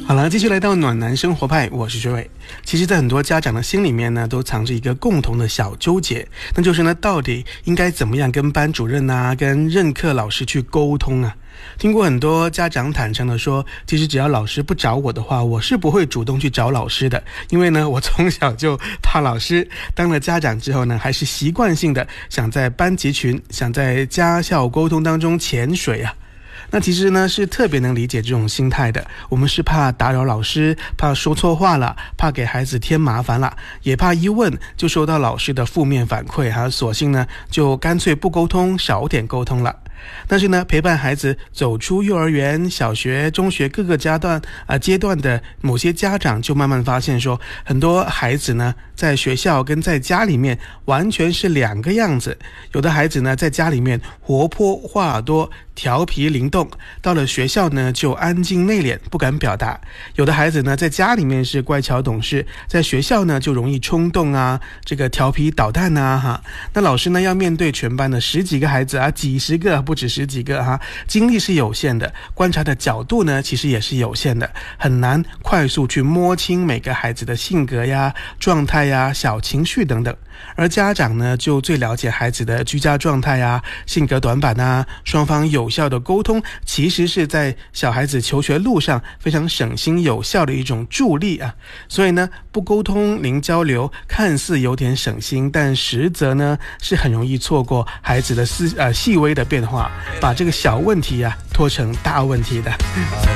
好了，继续来到暖男生活派，我是薛伟。其实在很多家长的心里面呢，都藏着一个共同的小纠结，那就是呢，到底应该怎么样跟班主任啊，跟任课老师去沟通啊。听过很多家长坦诚的说，其实只要老师不找我的话，我是不会主动去找老师的，因为呢，我从小就怕老师。当了家长之后呢，还是习惯性的想在班级群，想在家校沟通当中潜水啊。那其实呢是特别能理解这种心态的，我们是怕打扰老师，怕说错话了，怕给孩子添麻烦了，也怕一问就收到老师的负面反馈，索性呢就干脆不沟通，少点沟通了。但是呢，陪伴孩子走出幼儿园、小学、中学各个阶段的某些家长就慢慢发现说，很多孩子呢在学校跟在家里面完全是两个样子。有的孩子呢在家里面活泼话耳朵，调皮灵动，到了学校呢就安静内敛，不敢表达。有的孩子呢在家里面是乖巧懂事，在学校呢就容易冲动啊，这个调皮捣蛋啊那老师呢要面对全班的10几个孩子啊，几十个不止10几个精力是有限的，观察的角度呢其实也是有限的，很难快速去摸清每个孩子的性格呀、状态呀、小情绪等等。而家长呢就最了解孩子的居家状态啊、性格短板啊，双方有效的沟通其实是在小孩子求学路上非常省心有效的一种助力啊。所以呢，不沟通零交流，看似有点省心，但实则呢是很容易错过孩子的细微的变化，把这个小问题拖成大问题的。